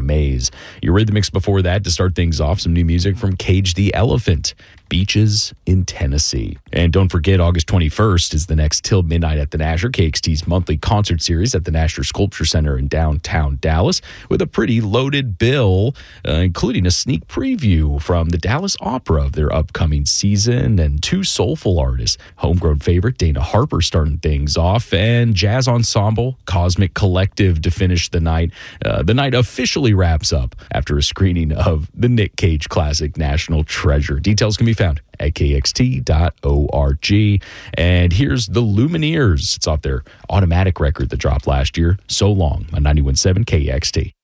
Maze. Eurythmics before that to start things off, some new music from Cage the Elephant, Beaches in Tennessee. And don't forget, August 21st is the next Till Midnight at the Nasher, KXT's monthly concert series at the Nasher Sculpture Center in downtown Dallas, with a pretty loaded bill, including a sneak preview from the Dallas Opera of their upcoming season, and two soulful artists, homegrown favorite Dana Harper starting things off, and jazz ensemble Cosmic Collective to finish the night. The night officially wraps up after a screening of the Nick Cage classic National Treasure. Details can be found at kxt.org. And here's the Lumineers. It's off their Automatic record that dropped last year, So Long, on 91.7 KXT.